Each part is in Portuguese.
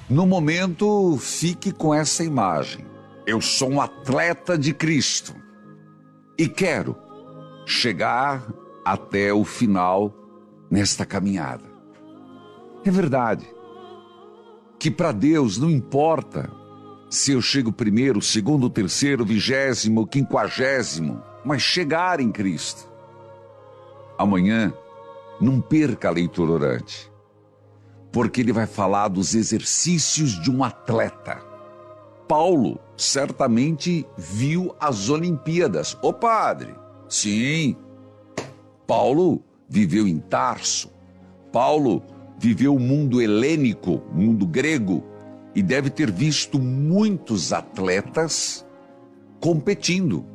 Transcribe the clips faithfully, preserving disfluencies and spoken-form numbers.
No momento, fique com essa imagem. Eu sou um atleta de Cristo e quero chegar até o final nesta caminhada. É verdade que para Deus não importa se eu chego primeiro, segundo, terceiro, vigésimo, quinquagésimo, mas chegar em Cristo. Amanhã, não perca a leitura orante, porque ele vai falar dos exercícios de um atleta. Paulo certamente viu as Olimpíadas. Ô padre, sim, Paulo viveu em Tarso, Paulo viveu o mundo helênico, o mundo grego, e deve ter visto muitos atletas competindo.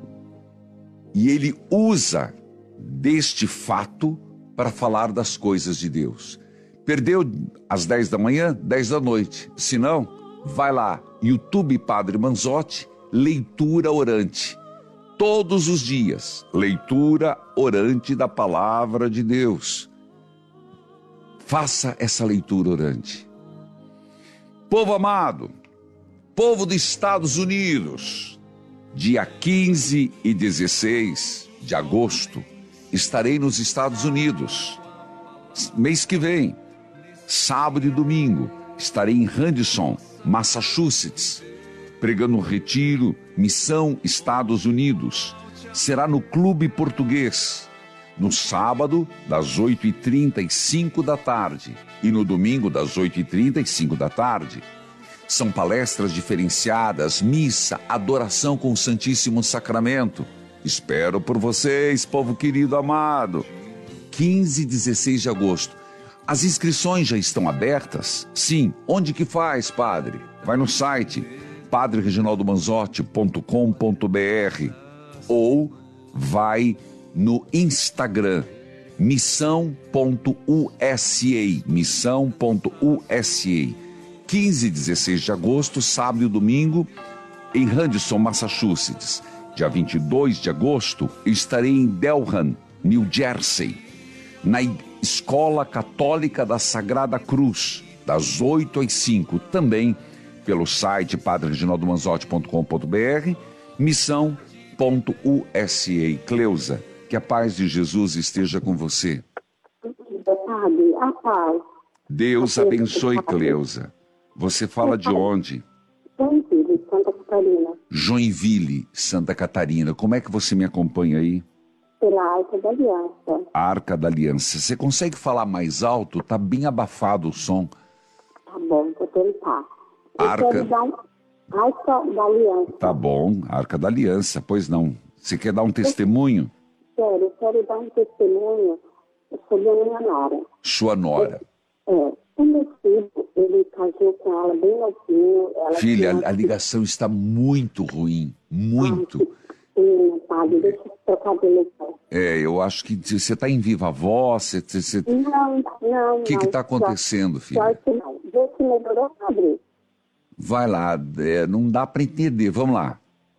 E ele usa deste fato para falar das coisas de Deus. Perdeu às dez da manhã, dez da noite. Se não, vai lá, YouTube Padre Manzotti, leitura orante. Todos os dias, leitura orante da palavra de Deus. Faça essa leitura orante. Povo amado, povo dos Estados Unidos, dia quinze e dezesseis de agosto, estarei nos Estados Unidos. Mês que vem, sábado e domingo, estarei em Henderson, Massachusetts, pregando um retiro, Missão Estados Unidos. Será no Clube Português, no sábado, das oito e trinta e cinco da tarde, e no domingo, das oito e trinta e cinco da tarde. São palestras diferenciadas, missa, adoração com o Santíssimo Sacramento. Espero por vocês, povo querido amado. quinze e dezesseis de agosto. As inscrições já estão abertas? Sim. Onde que faz, padre? Vai no site padre reginaldo manzotti ponto com ponto br ou vai no Instagram missão ponto u s a, missão ponto u s a. quinze e dezesseis de agosto, sábado e domingo, em Henderson, Massachusetts. Dia vinte e dois de agosto, estarei em Delran, New Jersey, na Escola Católica da Sagrada Cruz, das oito às cinco, também pelo site padre reginaldo manzotti ponto com ponto br, missão ponto u s a. Cleusa, que a paz de Jesus esteja com você. Padre, a paz. Deus abençoe, Cleusa. Você fala de onde? Joinville, Santa Catarina. Joinville, Santa Catarina. Como é que você me acompanha aí? Pela Arca da Aliança. Arca da Aliança. Você consegue falar mais alto? Tá bem abafado o som. Tá bom, vou tentar. Eu Arca... quero dar um... Arca da Aliança. Tá bom, Arca da Aliança. Pois não. Você quer dar um testemunho? Quero, eu quero dar um testemunho sobre a minha nora. Sua nora. É, é, o meu filho, ele casou com ela bem novinho. Ela Filha, tinha... a ligação está muito ruim. Muito. Ah, sim, padre, deixa eu trocar de ligação. É, eu acho que você está em viva voz. Você, você... Não, não, O que está acontecendo, filha? Pior que não. Vê se melhorou, padre. Vai lá, é, não dá para entender. Vamos lá.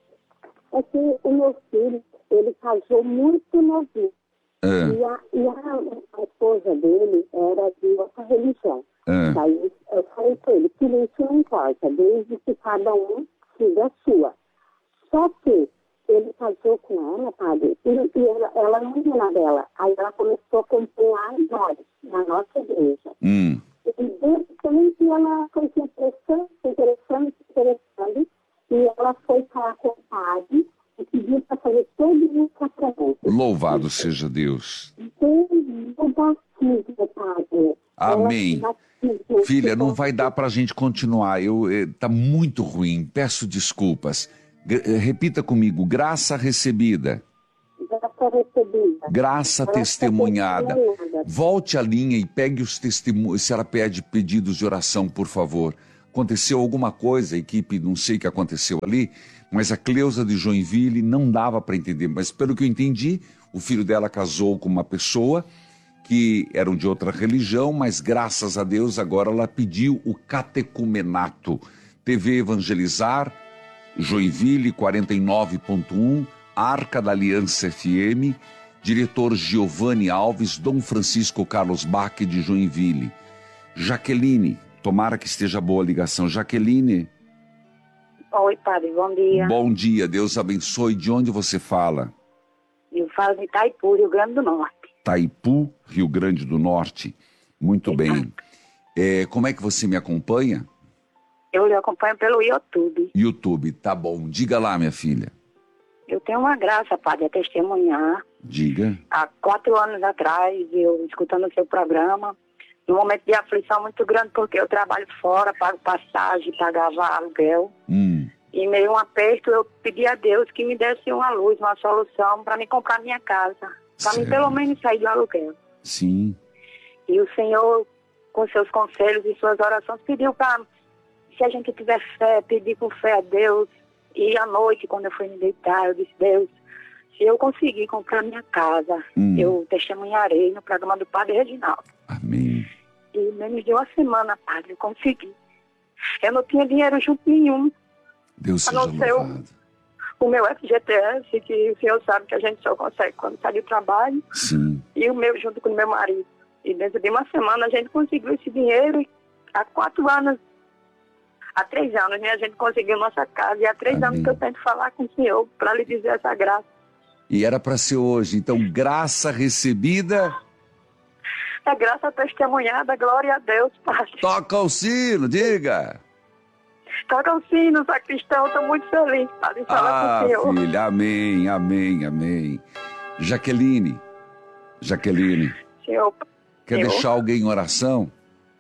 É que o meu filho, ele casou muito novinho. Ah. E, a, e a, a esposa dele era de outra religião. Ah. Daí eu falei para ele, que isso não importa, desde que cada um siga a sua. Só que ele casou com ela, padre, e, e ela, ela não ia na dela. Aí ela começou a acompanhar nós, na nossa igreja. Hum. E de repente ela foi se interessando, se interessando, se interessando, e ela foi falar com o padre e pediu para fazer todo o sacramento. Louvado seja Deus. Desde o batismo, padre. Amém. Filha, não vai dar para a gente continuar. Eu, eh, tá muito ruim. Peço desculpas. G- eh, repita comigo. Graça recebida. Graça recebida. Graça testemunhada. Volte à linha e pegue os testemunhos. Se ela pede pedidos de oração, por favor. Aconteceu alguma coisa, a equipe, não sei o que aconteceu ali, mas a Cleusa de Joinville não dava para entender. Mas pelo que eu entendi, o filho dela casou com uma pessoa que eram de outra religião, mas graças a Deus agora ela pediu o catecumenato. T V Evangelizar, Joinville quarenta e nove ponto um, Arca da Aliança F M, diretor Giovanni Alves, Dom Francisco Carlos Bach de Joinville. Jaqueline, Tomara que esteja boa a ligação. Jaqueline. Oi, padre, bom dia. Bom dia, Deus abençoe. De onde você fala? Eu falo de Itaipu, Rio Grande do Norte. Itaipu, Rio Grande do Norte. Muito Exato. bem. É, como é que você me acompanha? Eu lhe acompanho pelo YouTube. YouTube, tá bom. Diga lá, minha filha. Eu tenho uma graça, padre, a testemunhar. Diga. Há quatro anos atrás, eu escutando o seu programa, num momento de aflição muito grande, porque eu trabalho fora, pago passagem, pagava aluguel. Hum. E meio um aperto, eu pedi a Deus que me desse uma luz, uma solução para me comprar minha casa. Para mim, pelo menos, sair do aluguel. Sim. E o Senhor, com seus conselhos e suas orações, pediu para, se a gente tiver fé, pedir com fé a Deus. E à noite, quando eu fui me deitar, eu disse, Deus, se eu conseguir comprar minha casa, hum. eu testemunharei no programa do Padre Reginaldo. Amém. E menos de uma semana, padre, eu consegui. Eu não tinha dinheiro junto nenhum. Deus a seja não ser louvado. O, o meu F G T S, que o senhor sabe que a gente só consegue quando sai do trabalho. Sim. E o meu junto com o meu marido. E dentro de uma semana a gente conseguiu esse dinheiro. E há quatro anos, há três anos, né, a gente conseguiu nossa casa. E há três Amém. anos que eu tento falar com o senhor para lhe dizer essa graça. E era para ser hoje. Então, graça recebida. É graça testemunhada, glória a Deus, Padre. Toca o sino, diga. Toca o sino, sacristão, estou muito feliz, Padre, em falar Ah, com o senhor. filha, amém, amém, amém. Jaqueline, Jaqueline, Senhor, quer senhor, deixar alguém em oração?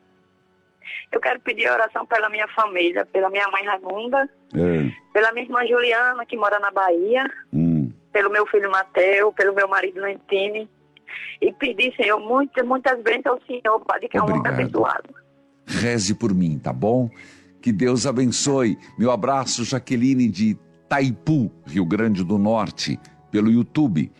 eu quero pedir oração pela minha família, pela minha mãe Ragunda, É. pela minha irmã Juliana, que mora na Bahia, Hum. pelo meu filho Mateu, pelo meu marido Lentini. E pedir, Senhor, muitas, muitas bênçãos ao Senhor, Padre, que é um homem Obrigado. abençoado. Reze por mim, tá bom? Que Deus abençoe. Meu abraço, Jaqueline de Itaipu, Rio Grande do Norte, pelo YouTube.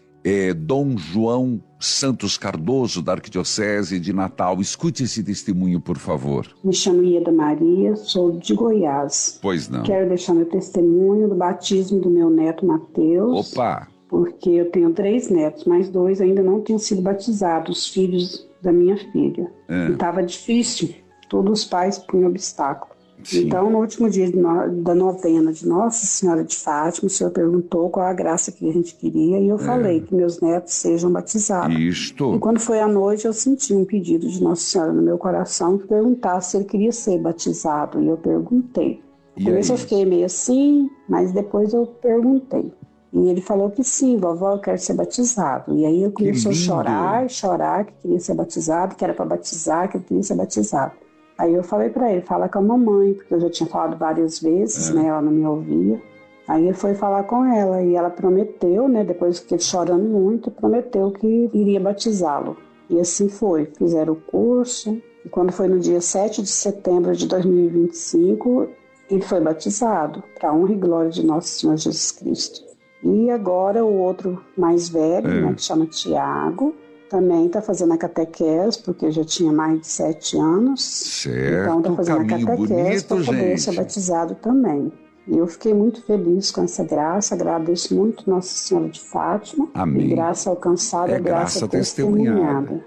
É, Dom João Santos Cardoso, da Arquidiocese de Natal. Escute esse testemunho, por favor. Me chamo Ieda Maria, sou de Goiás. Pois não. Quero deixar meu testemunho do batismo do meu neto Mateus. Opa! Porque eu tenho três netos, mas dois ainda não tinham sido batizados, filhos da minha filha. É. E estava difícil, todos os pais punham obstáculo. Sim. Então, no último dia de no, da novena de Nossa Senhora de Fátima, o senhor perguntou qual a graça que a gente queria e eu É. falei que meus netos sejam batizados. Isto. E quando foi à noite, eu senti um pedido de Nossa Senhora no meu coração que perguntasse se ele queria ser batizado. E eu perguntei. E No começo aí? eu fiquei meio assim, mas depois eu perguntei. E ele falou que sim, vovó, eu quero ser batizado. E aí ele começou a lindo. chorar, chorar, que queria ser batizado, que era para batizar, que ele queria ser batizado. Aí eu falei para ele, fala com a mamãe, porque eu já tinha falado várias vezes, É. né, ela não me ouvia. Aí ele foi falar com ela e ela prometeu, né, depois que ele chorando muito, prometeu que iria batizá-lo. E assim foi, fizeram o curso. E quando foi no dia sete de setembro de dois mil e vinte e cinco, ele foi batizado, para a honra e glória de Nosso Senhor Jesus Cristo. E agora o outro mais velho, É. né, que chama Tiago, também está fazendo a catequese, porque já tinha mais de sete anos. Certo, Então está fazendo a caminho catequese para bonito, poder ser gente. batizado também. E eu fiquei muito feliz com essa graça, agradeço muito Nossa Senhora de Fátima. Amém. E graça alcançada, É é graça, graça testemunhada. testemunhada.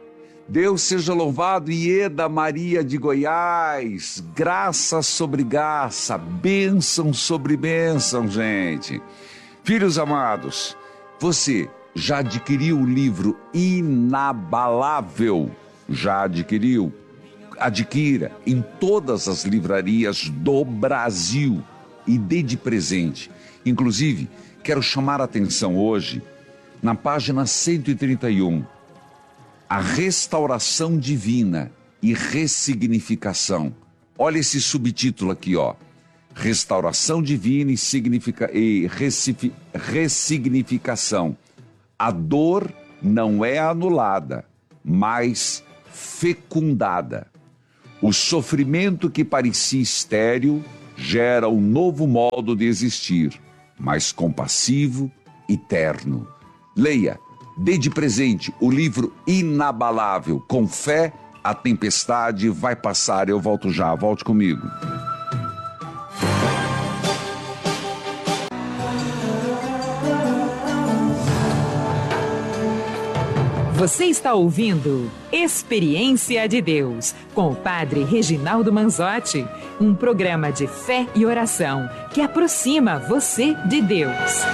Deus seja louvado, Ieda Maria de Goiás. Graça sobre graça, bênção sobre bênção, gente. Filhos amados, você já adquiriu o livro Inabalável? Já adquiriu? Adquira em todas as livrarias do Brasil e dê de presente. Inclusive, quero chamar a atenção hoje na página cento e trinta e um. A restauração divina e ressignificação. Olha esse subtítulo aqui, ó. Restauração divina e, significa, e ressi- ressignificação. A dor não é anulada, mas fecundada. O sofrimento que parecia estéril gera um novo modo de existir, mais compassivo e terno. Leia, dê de presente o livro Inabalável. Com fé, a tempestade vai passar. Eu volto já, volte comigo. Você está ouvindo Experiência de Deus, com o Padre Reginaldo Manzotti, um programa de fé e oração que aproxima você de Deus.